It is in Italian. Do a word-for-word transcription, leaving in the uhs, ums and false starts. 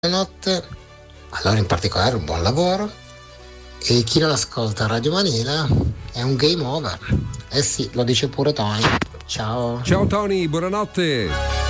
Buonanotte, allora in particolare un buon lavoro, e chi non ascolta Radio Manila è un game over. Eh sì, lo dice pure Tony. Ciao. Ciao Tony, buonanotte.